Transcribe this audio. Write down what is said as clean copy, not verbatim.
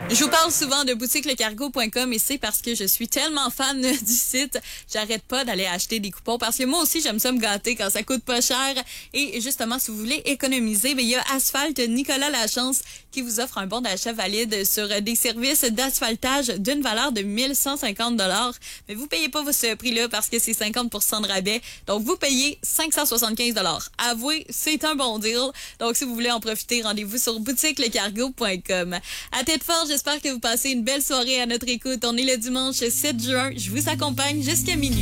Je vous parle souvent de boutiquelecargo.com et c'est parce que je suis tellement fan du site, j'arrête pas d'aller acheter des coupons parce que moi aussi j'aime ça me gâter quand ça coûte pas cher. Et justement, si vous voulez économiser, il y a Asphalt Nicolas Lachance qui vous offre un bon d'achat valide sur des services d'asphaltage d'une valeur de 1150 $. Mais vous payez pas ce prix-là parce que c'est 50% de rabais. Donc vous payez 575 $. Avouez, c'est un bon deal. Donc si vous voulez en profiter, rendez-vous sur boutiquelecargo.com. À tête forte, j'espère que vous passez une belle soirée à notre écoute. On est le dimanche 7 juin. Je vous accompagne jusqu'à minuit.